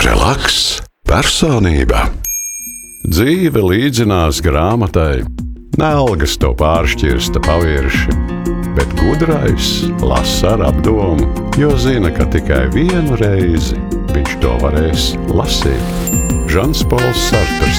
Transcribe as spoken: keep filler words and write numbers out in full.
Relaks, personība. Dzīve līdzinās grāmatai, nelgas to pāršķirsta pavirši, bet gudrais lasa ar apdomu, jo zina, ka tikai vienu reizi viņš to varēs lasīt. Žans Pols Sarters.